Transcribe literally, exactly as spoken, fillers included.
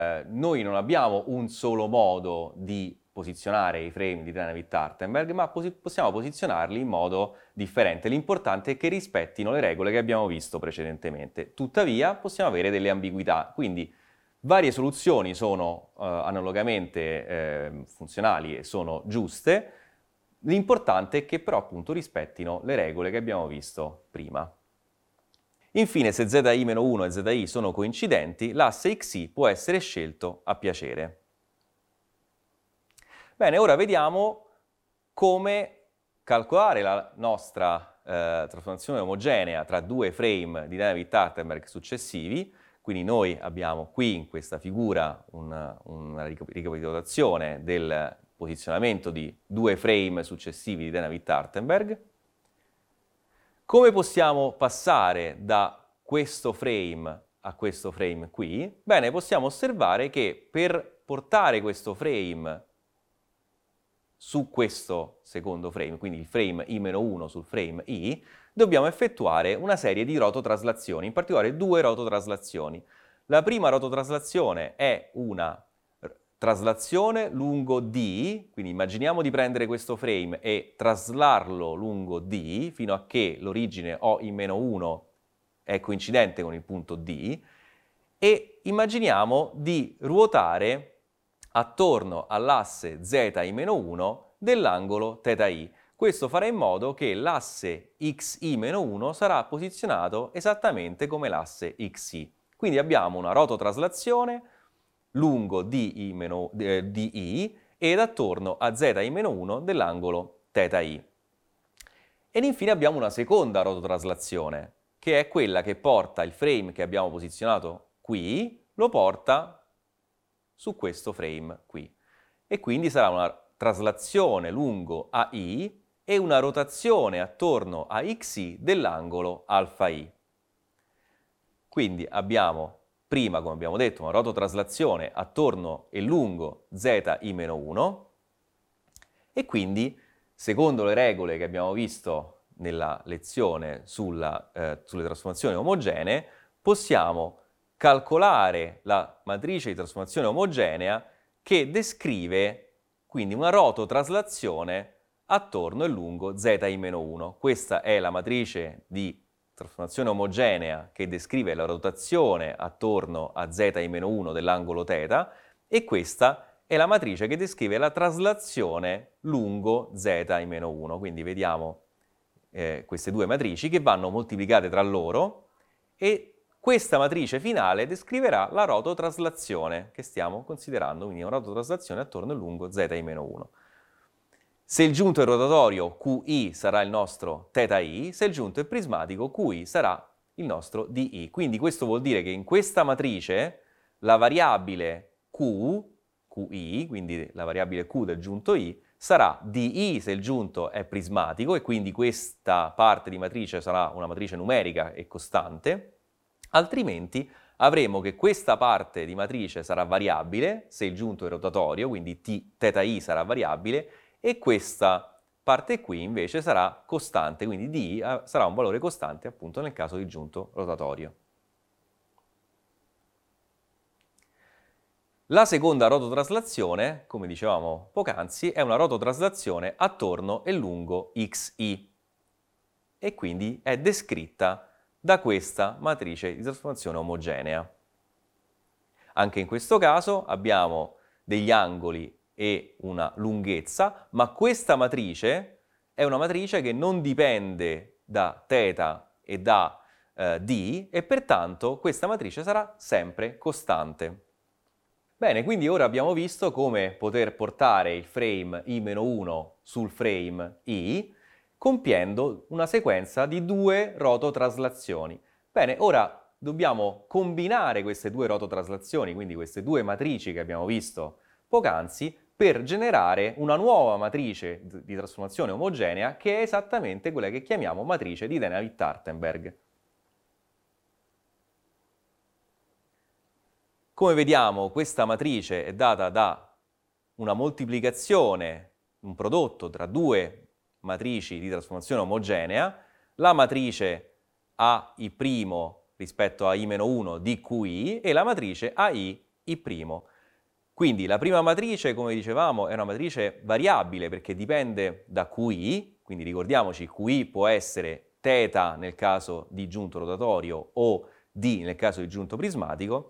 eh, noi non abbiamo un solo modo di posizionare i frame di Dynavit-Artenberg, ma posi- possiamo posizionarli in modo differente. L'importante è che rispettino le regole che abbiamo visto precedentemente. Tuttavia possiamo avere delle ambiguità, quindi varie soluzioni sono eh, analogamente eh, funzionali e sono giuste. L'importante è che però appunto rispettino le regole che abbiamo visto prima. Infine, se zi meno uno e zi sono coincidenti, l'asse xi può essere scelto a piacere. Bene, ora vediamo come calcolare la nostra eh, trasformazione omogenea tra due frame di Dynavit-Artenberg successivi. Quindi noi abbiamo qui in questa figura una, una ricapitolazione del posizionamento di due frame successivi di Dynavit-Artenberg. Come possiamo passare da questo frame a questo frame qui? Bene, possiamo osservare che per portare questo frame su questo secondo frame, quindi il frame i meno uno sul frame i, dobbiamo effettuare una serie di rototraslazioni, in particolare due rototraslazioni. La prima rototraslazione è una traslazione lungo D, quindi immaginiamo di prendere questo frame e traslarlo lungo D fino a che l'origine O in meno uno è coincidente con il punto D, e immaginiamo di ruotare attorno all'asse z i meno uno dell'angolo θi. Questo farà in modo che l'asse xi meno uno sarà posizionato esattamente come l'asse xi. Quindi abbiamo una rototraslazione lungo di meno, eh, di ed attorno a z i meno uno dell'angolo θi. Ed infine abbiamo una seconda rototraslazione, che è quella che porta il frame che abbiamo posizionato qui, lo porta su questo frame qui. E quindi sarà una traslazione lungo A I e una rotazione attorno a xi dell'angolo alfa I. Quindi abbiamo prima, come abbiamo detto, una rototraslazione attorno e lungo z i meno uno, e quindi, secondo le regole che abbiamo visto nella lezione sulla, eh, sulle trasformazioni omogenee, possiamo calcolare la matrice di trasformazione omogenea che descrive quindi una rototraslazione attorno e lungo z i meno uno. Questa è la matrice di trasformazione omogenea che descrive la rotazione attorno a z i meno uno dell'angolo θ, e questa è la matrice che descrive la traslazione lungo z i meno uno. Quindi vediamo eh, queste due matrici che vanno moltiplicate tra loro, e questa matrice finale descriverà la rototraslazione che stiamo considerando, quindi una rototraslazione attorno e lungo z i meno uno. Se il giunto è rotatorio, Qi sarà il nostro θi, se il giunto è prismatico, Qi sarà il nostro di. Quindi questo vuol dire che in questa matrice la variabile Q, Qi, quindi la variabile Q del giunto I, sarà di se il giunto è prismatico, e quindi questa parte di matrice sarà una matrice numerica e costante. Altrimenti avremo che questa parte di matrice sarà variabile se il giunto è rotatorio, quindi t, θi sarà variabile, e questa parte qui invece sarà costante, quindi d sarà un valore costante appunto nel caso di giunto rotatorio. La seconda rototraslazione, come dicevamo poc'anzi, è una rototraslazione attorno e lungo xi, e quindi è descritta da questa matrice di trasformazione omogenea. Anche in questo caso abbiamo degli angoli e una lunghezza, ma questa matrice è una matrice che non dipende da θ e da eh, d, e pertanto questa matrice sarà sempre costante. Bene, quindi ora abbiamo visto come poter portare il frame i meno uno sul frame i, compiendo una sequenza di due rototraslazioni. Bene, ora dobbiamo combinare queste due rototraslazioni, quindi queste due matrici che abbiamo visto poc'anzi, per generare una nuova matrice di trasformazione omogenea, che è esattamente quella che chiamiamo matrice di Dynavit-Artenberg. Come vediamo, questa matrice è data da una moltiplicazione, un prodotto tra due matrici di trasformazione omogenea, la matrice A I' rispetto a I meno uno di Qi e la matrice A I I'. Quindi la prima matrice, come dicevamo, è una matrice variabile perché dipende da Q I, quindi ricordiamoci Q I può essere θ nel caso di giunto rotatorio o D nel caso di giunto prismatico,